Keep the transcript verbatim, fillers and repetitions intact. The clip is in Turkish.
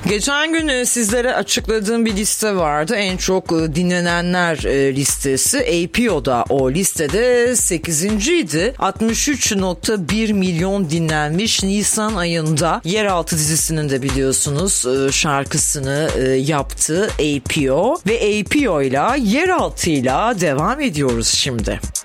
Geçen gün sizlere açıkladığım bir liste vardı. En çok dinlenenler listesi. A P O'da o listede sekizinciydi. altmış üç nokta bir milyon dinlenmiş Nisan ayında. Yeraltı dizisinin de biliyorsunuz şarkısını yaptı A P O. Ve A P O ile Yeraltı'yla devam ediyoruz şimdi.